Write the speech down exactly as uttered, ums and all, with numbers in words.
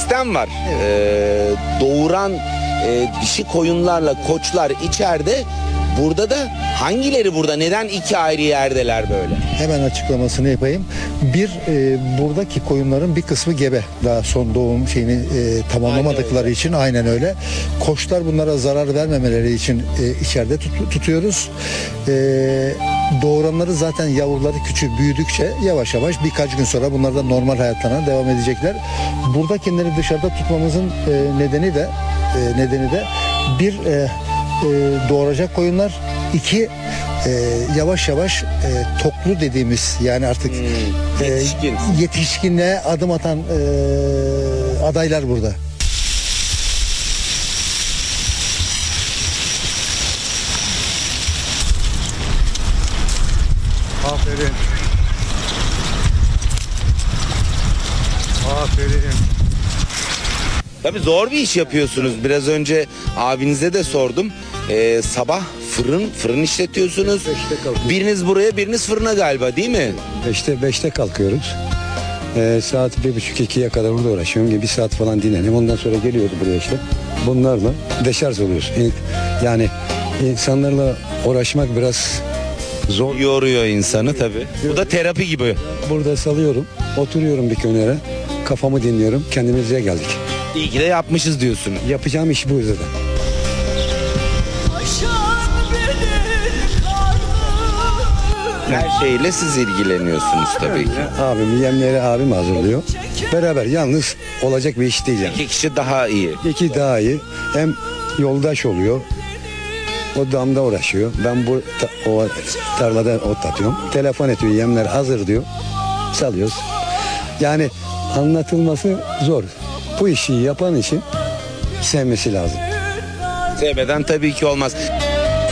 sistem var. Ee, doğuran e, dişi koyunlarla koçlar içeride. Burada da hangileri burada? Neden iki ayrı yerdeler böyle? Hemen açıklamasını yapayım. Bir, e, buradaki koyunların bir kısmı gebe. Daha son doğum şeyini e, tamamlamadıkları için aynen öyle. Koçlar bunlara zarar vermemeleri için e, içeride tut- tutuyoruz. E, doğuranları zaten yavruları küçük büyüdükçe yavaş yavaş birkaç gün sonra bunlar da normal hayatlarına devam edecekler. Buradakileri dışarıda tutmamızın e, nedeni de e, nedeni de bir e, e, doğuracak koyunlar, iki e, yavaş yavaş e, toklu dediğimiz yani artık Hmm, e, yetişkin. yetişkinliğe adım atan e, adaylar burada. Aferin. Aferin. Tabii zor bir iş yapıyorsunuz. Biraz önce abinize de sordum. Ee, sabah fırın fırın işletiyorsunuz. Beşte kalkıyoruz. Biriniz buraya, biriniz fırına galiba, değil mi? Beşte beşte kalkıyoruz. Ee, saat bir buçuk ikiye kadar burada uğraşıyorum. Bir saat falan dinleneyim. Ondan sonra geliyordu buraya işte. Bunlarla deşarj oluyoruz. Yani insanlarla uğraşmak biraz zor. Yoruyor insanı tabii. Bu da terapi gibi. Burada salıyorum. Oturuyorum bir kenara. Kafamı dinliyorum. Kendimize geldik. İyi ki de yapmışız diyorsunuz. Yapacağım iş bu zaten. Her şeyle siz ilgileniyorsunuz tabii ki. Abim yemleri abim hazırlıyor. Beraber yalnız olacak bir iş değil yani. İki kişi daha iyi. İki daha iyi. Hem yoldaş oluyor. O damda uğraşıyor. Ben bu ta- o tarlada ot atıyorum. Telefon ediyor, yemler hazır diyor. Salıyoruz. Yani anlatılması zor. Bu işi yapan için sevmesi lazım. Sevmeden tabii ki olmaz.